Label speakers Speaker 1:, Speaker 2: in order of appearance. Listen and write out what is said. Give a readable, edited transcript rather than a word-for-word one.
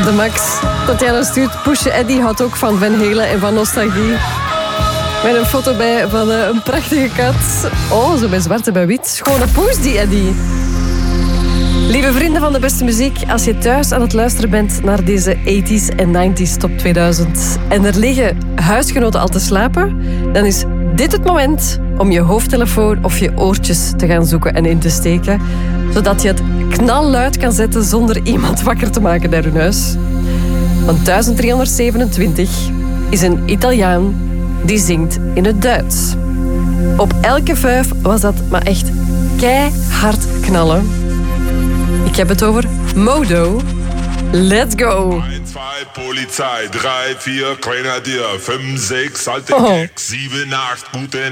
Speaker 1: De Max. Tatjana stuurt, Pusje Eddy houdt ook van Van Halen en van nostalgie. Met een foto bij van een prachtige kat. Oh, zo bij zwart en bij wit. Schone poes, die Eddy. Lieve vrienden van de beste muziek, als je thuis aan het luisteren bent naar deze 80s en 90s top 2000 en er liggen huisgenoten al te slapen, dan is dit het moment om je hoofdtelefoon of je oortjes te gaan zoeken en in te steken, zodat je het knalluid kan zetten zonder iemand wakker te maken naar hun huis. Want 1327 is een Italiaan die zingt in het Duits. Op elke vuif was dat maar echt keihard knallen. Ik heb het over Modo. Let's go.
Speaker 2: 1, 2, Polizei, 3, 4, Grenadier, 5, 6, alte Keks, 7, 8, gute